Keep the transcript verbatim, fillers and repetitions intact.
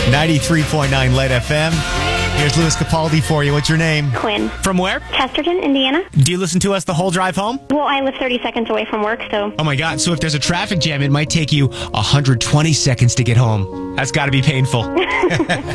ninety-three point nine Lead F M. Here's Louis Capaldi for you. What's your name? Quinn. From where? Chesterton, Indiana. Do you listen to us the whole drive home? Well, I live thirty seconds away from work, so... Oh my God, so if there's a traffic jam, it might take you one hundred twenty seconds to get home. That's got to be painful.